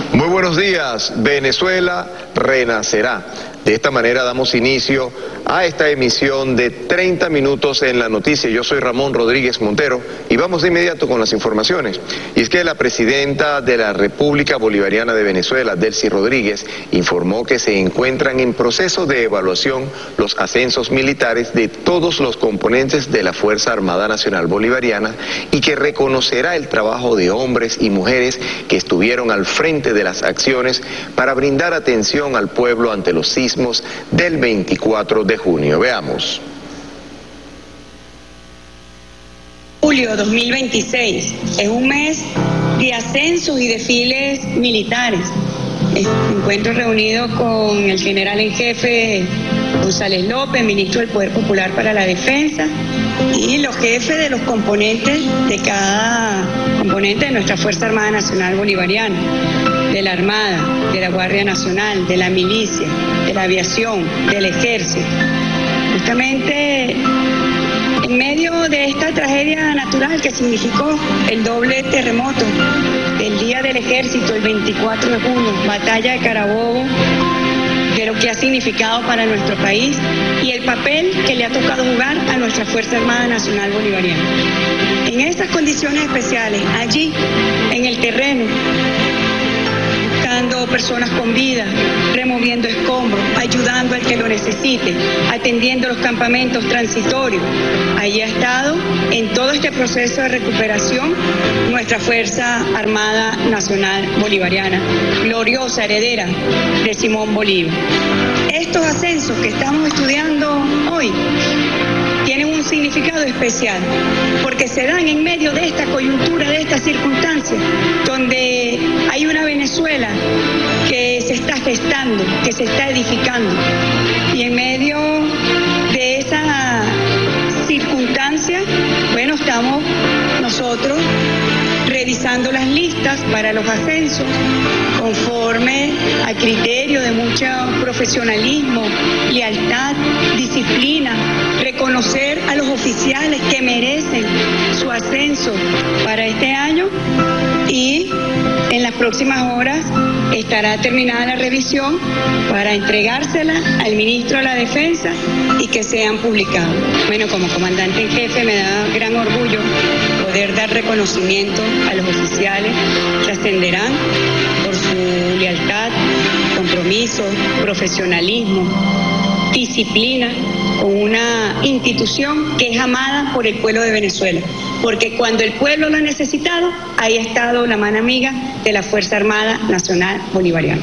Muy buenos días. Venezuela renacerá. De esta manera damos inicio a esta emisión de 30 minutos en la noticia. Yo soy Ramón Rodríguez Montero y vamos de inmediato con las informaciones. Y es que la presidenta de la República Bolivariana de Venezuela, Delcy Rodríguez, informó que se encuentran en proceso de evaluación los ascensos militares de todos los componentes de la Fuerza Armada Nacional Bolivariana y que reconocerá el trabajo de hombres y mujeres que estuvieron al frente de las acciones para brindar atención al pueblo ante los sismos del 24 de junio. Veamos. Julio 2026 es un mes de ascensos y desfiles militares. Me encuentro reunido con el general en jefe González López, ministro del Poder Popular para la Defensa, y los jefes de los componentes de cada componente de nuestra Fuerza Armada Nacional Bolivariana, de la Armada, de la Guardia Nacional, de la Milicia, de la Aviación, del Ejército. Justamente en medio de esta tragedia natural que significó el doble terremoto del Día del Ejército, el 24 de junio, Batalla de Carabobo, de lo que ha significado para nuestro país y el papel que le ha tocado jugar a nuestra Fuerza Armada Nacional Bolivariana. En estas condiciones especiales, allí, en el terreno, buscando personas con vida, removiendo escombros, ayudando al que lo necesite, atendiendo los campamentos transitorios. Allí ha estado en todo este proceso de recuperación nuestra Fuerza Armada Nacional Bolivariana, gloriosa heredera de Simón Bolívar. Estos ascensos que estamos estudiando hoy tienen un significado especial, porque se dan en medio de esta coyuntura, de esta circunstancia, donde hay una Venezuela que se está gestando, que se está edificando, y en medio de esa circunstancia, bueno, estamos nosotros revisando las listas para los ascensos conforme a criterio de mucho profesionalismo, lealtad, disciplina, reconocer a los oficiales que merecen su ascenso para este año, y en las próximas horas estará terminada la revisión para entregársela al ministro de la Defensa y que sean publicados. Bueno, como comandante en jefe me da gran orgullo poder dar reconocimiento a los oficiales que ascenderán por su lealtad, compromiso, profesionalismo, disciplina con una institución que es amada por el pueblo de Venezuela, porque cuando el pueblo lo ha necesitado, ahí ha estado la mano amiga de la Fuerza Armada Nacional Bolivariana.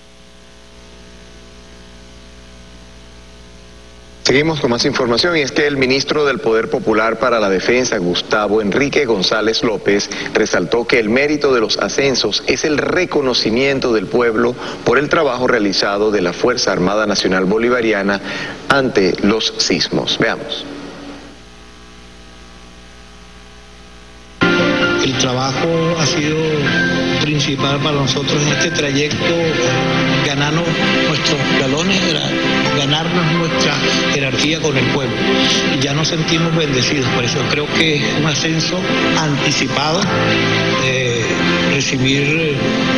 Seguimos con más información, y es que el ministro del Poder Popular para la Defensa, Gustavo Enrique González López, resaltó que el mérito de los ascensos es el reconocimiento del pueblo por el trabajo realizado de la Fuerza Armada Nacional Bolivariana ante los sismos. Veamos. El trabajo ha sido principal para nosotros en este trayecto, ganarnos nuestros galones, ganarnos nuestra jerarquía con el pueblo. Y ya nos sentimos bendecidos, por eso creo que es un ascenso anticipado, recibir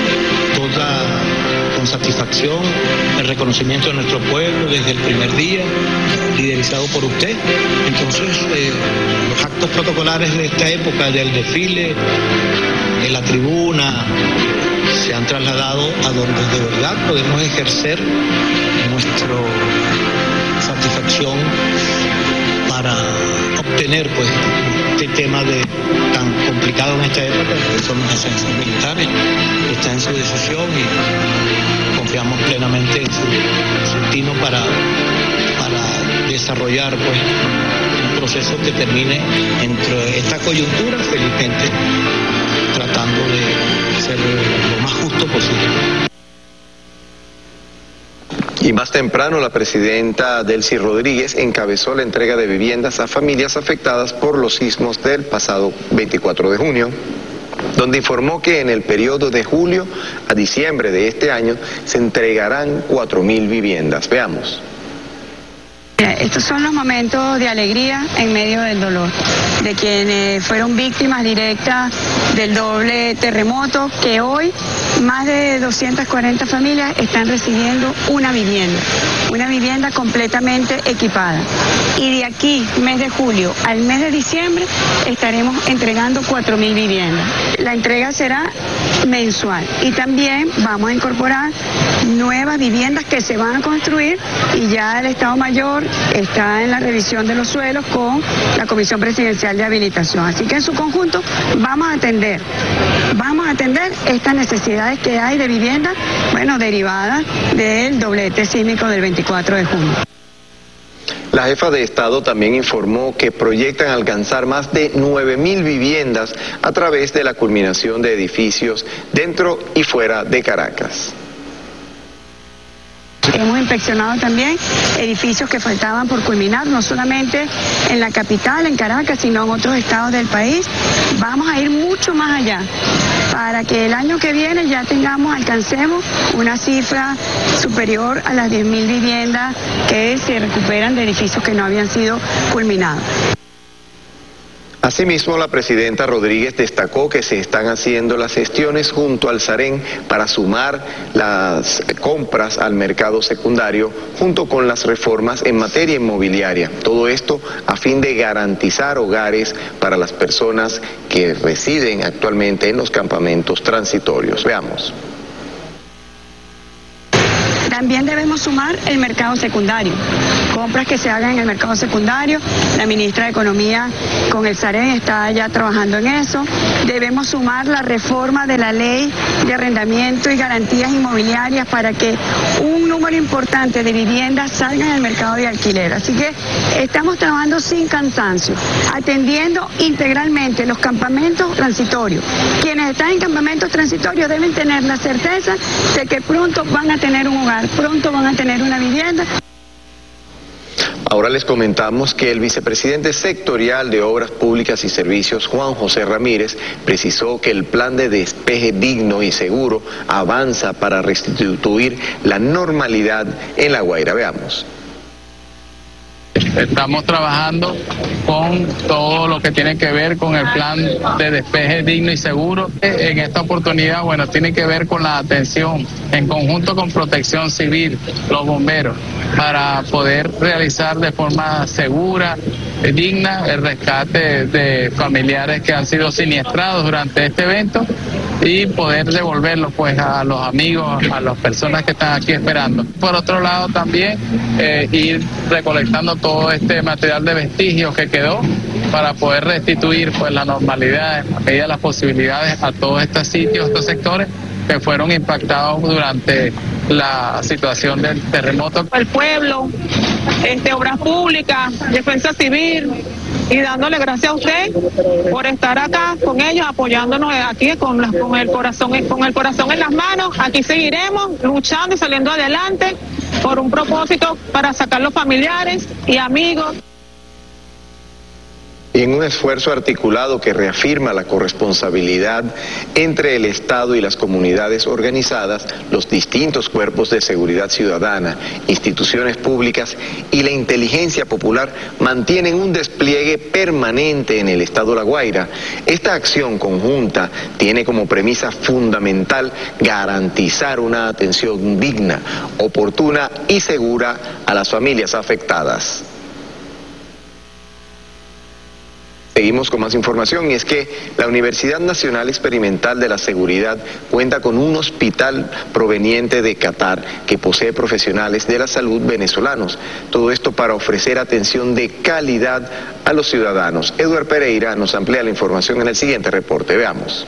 con satisfacción el reconocimiento de nuestro pueblo desde el primer día, liderizado por usted. Entonces, los actos protocolares de esta época, del desfile, de la tribuna, se han trasladado a donde de verdad podemos ejercer nuestra satisfacción para obtener pues este tema tan complicado en esta época, que son los ascensos militares. Está en su decisión y confiamos plenamente en su tino para desarrollar pues un proceso que termine entre esta coyuntura, felizmente tratando de ser lo más justo posible. Y más temprano, la presidenta Delcy Rodríguez encabezó la entrega de viviendas a familias afectadas por los sismos del pasado 24 de junio, donde informó que en el periodo de julio a diciembre de este año se entregarán 4.000 viviendas. Veamos. Estos son los momentos de alegría en medio del dolor, de quienes fueron víctimas directas del doble terremoto, que hoy más de 240 familias están recibiendo una vivienda completamente equipada. Y de aquí, mes de julio al mes de diciembre, estaremos entregando 4.000 viviendas. La entrega será mensual y también vamos a incorporar nuevas viviendas que se van a construir, y ya el Estado Mayor está en la revisión de los suelos con la Comisión Presidencial de Habilitación. Así que en su conjunto vamos a atender estas necesidades que hay de vivienda, derivadas del doblete sísmico del 24 de junio. La jefa de Estado también informó que proyectan alcanzar más de 9.000 viviendas a través de la culminación de edificios dentro y fuera de Caracas. Hemos inspeccionado también edificios que faltaban por culminar, no solamente en la capital, en Caracas, sino en otros estados del país. Vamos a ir mucho más allá para que el año que viene ya alcancemos una cifra superior a las 10.000 viviendas que se recuperan de edificios que no habían sido culminados. Asimismo, la presidenta Rodríguez destacó que se están haciendo las gestiones junto al SAREN para sumar las compras al mercado secundario junto con las reformas en materia inmobiliaria. Todo esto a fin de garantizar hogares para las personas que residen actualmente en los campamentos transitorios. Veamos. También debemos sumar el mercado secundario, compras que se hagan en el mercado secundario. La ministra de Economía con el SAREN está ya trabajando en eso. Debemos sumar la reforma de la ley de arrendamiento y garantías inmobiliarias para que un número importante de viviendas salgan al mercado de alquiler. Así que estamos trabajando sin cansancio, atendiendo integralmente los campamentos transitorios. Quienes están en campamentos transitorios deben tener la certeza de que pronto van a tener un hogar, pronto van a tener una vivienda. Ahora les comentamos que el vicepresidente sectorial de Obras Públicas y Servicios, Juan José Ramírez, precisó que el plan de despeje digno y seguro avanza para restituir la normalidad en La Guaira. Veamos. Estamos trabajando con todo lo que tiene que ver con el plan de despeje digno y seguro. En esta oportunidad, tiene que ver con la atención en conjunto con Protección Civil, los bomberos, para poder realizar de forma segura, digna, el rescate de familiares que han sido siniestrados durante este evento y poder devolverlos a los amigos, a las personas que están aquí esperando. Por otro lado también ir recolectando todo este material de vestigios que quedó para poder restituir la normalidad en la medida de las posibilidades a todos estos sitios, estos sectores que fueron impactados durante la situación del terremoto. El pueblo, Obras Públicas, Defensa Civil, y dándole gracias a usted por estar acá con ellos, apoyándonos aquí con el corazón en las manos. Aquí seguiremos luchando y saliendo adelante por un propósito para sacar los familiares y amigos. Y en un esfuerzo articulado que reafirma la corresponsabilidad entre el Estado y las comunidades organizadas, los distintos cuerpos de seguridad ciudadana, instituciones públicas y la inteligencia popular mantienen un despliegue permanente en el Estado La Guaira. Esta acción conjunta tiene como premisa fundamental garantizar una atención digna, oportuna y segura a las familias afectadas. Seguimos con más información, y es que la Universidad Nacional Experimental de la Seguridad cuenta con un hospital proveniente de Qatar que posee profesionales de la salud venezolanos. Todo esto para ofrecer atención de calidad a los ciudadanos. Eduard Pereira nos amplía la información en el siguiente reporte. Veamos.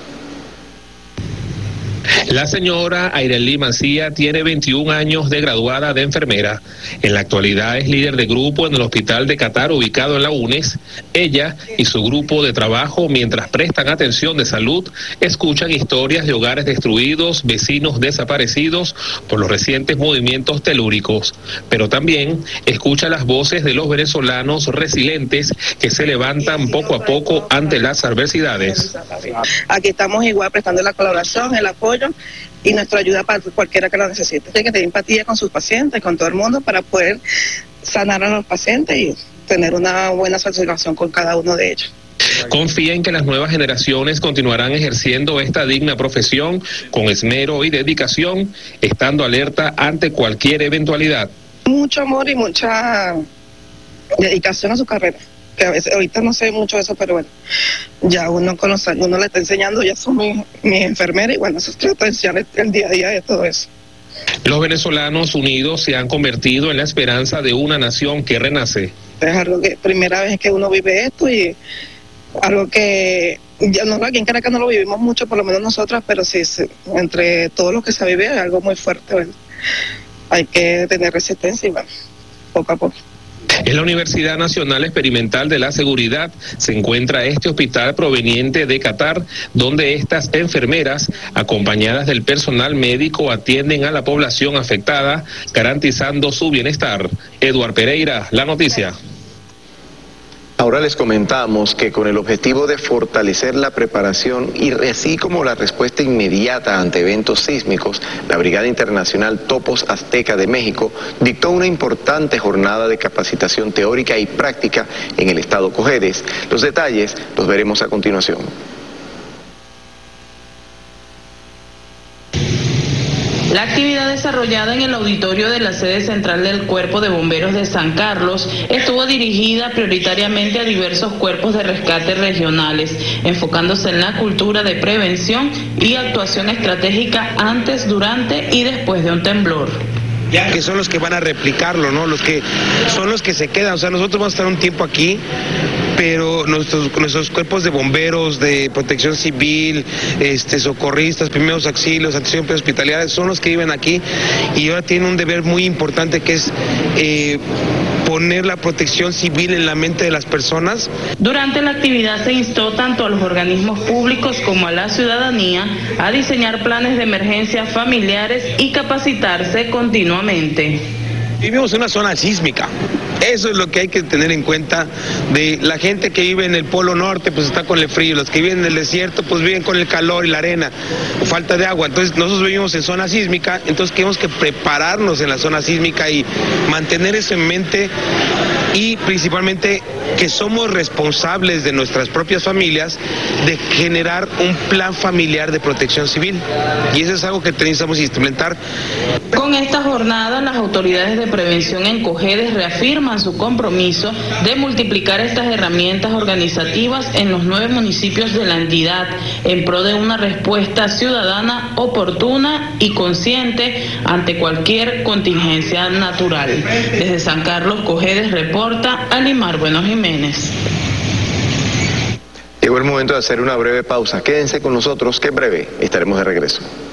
La señora Aireli Mancía tiene 21 años de graduada de enfermera. En la actualidad es líder de grupo en el hospital de Qatar ubicado en la UNES. Ella y su grupo de trabajo, mientras prestan atención de salud, escuchan historias de hogares destruidos, vecinos desaparecidos por los recientes movimientos telúricos. Pero también escucha las voces de los venezolanos resilientes que se levantan poco a poco ante las adversidades. Aquí estamos igual prestando la colaboración, el apoyo y nuestra ayuda para cualquiera que lo necesite. Hay que tener empatía con sus pacientes, con todo el mundo, para poder sanar a los pacientes y tener una buena satisfacción con cada uno de ellos. Confía en que las nuevas generaciones continuarán ejerciendo esta digna profesión con esmero y dedicación, estando alerta ante cualquier eventualidad. Mucho amor y mucha dedicación a su carrera, que a veces ahorita no sé mucho de eso, pero bueno, ya uno con los años uno le está enseñando, ya son mi enfermera y bueno, eso trata de enseñar el día a día de todo eso. Los venezolanos unidos se han convertido en la esperanza de una nación que renace. Es algo que primera vez que uno vive esto y algo que ya no, aquí en Caracas no lo vivimos mucho, por lo menos nosotras, pero sí, entre todos los que se vive es algo muy fuerte. Bueno, hay que tener resistencia y bueno, poco a poco. En la Universidad Nacional Experimental de la Seguridad se encuentra este hospital proveniente de Qatar, donde estas enfermeras, acompañadas del personal médico, atienden a la población afectada, garantizando su bienestar. Eduard Pereira, La Noticia. Ahora les comentamos que con el objetivo de fortalecer la preparación y así como la respuesta inmediata ante eventos sísmicos, la Brigada Internacional Topos Azteca de México dictó una importante jornada de capacitación teórica y práctica en el estado Cojedes. Los detalles los veremos a continuación. La actividad desarrollada en el auditorio de la sede central del Cuerpo de Bomberos de San Carlos estuvo dirigida prioritariamente a diversos cuerpos de rescate regionales, enfocándose en la cultura de prevención y actuación estratégica antes, durante y después de un temblor. Que son los que van a replicarlo, ¿no? Son los que se quedan. O sea, nosotros vamos a estar un tiempo aquí, pero nuestros cuerpos de bomberos, de protección civil, socorristas, primeros auxilios, atención prehospitalaria, son los que viven aquí y ahora tienen un deber muy importante que es poner la protección civil en la mente de las personas. Durante la actividad se instó tanto a los organismos públicos como a la ciudadanía a diseñar planes de emergencia familiares y capacitarse continuamente. Vivimos en una zona sísmica. Eso es lo que hay que tener en cuenta. De la gente que vive en el Polo Norte, pues está con el frío. Los que viven en el desierto, pues viven con el calor y la arena, o falta de agua. Entonces nosotros vivimos en zona sísmica, entonces tenemos que prepararnos en la zona sísmica y mantener eso en mente, y principalmente que somos responsables de nuestras propias familias de generar un plan familiar de protección civil. Y eso es algo que necesitamos implementar. Con esta jornada, las autoridades de prevención en Cojedes reafirman su compromiso de multiplicar estas herramientas organizativas en los 9 municipios de la entidad en pro de una respuesta ciudadana oportuna y consciente ante cualquier contingencia natural. Desde San Carlos, Cojedes, reporta Alimar Bueno Jiménez. Llegó el momento de hacer una breve pausa. Quédense con nosotros, que en breve estaremos de regreso.